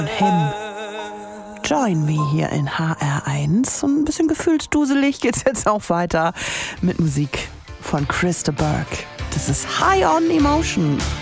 Him. Join Me hier in HR1. Und ein bisschen gefühlsduselig geht's jetzt auch weiter mit Musik von Chris de Burgh. Das ist High on Emotion.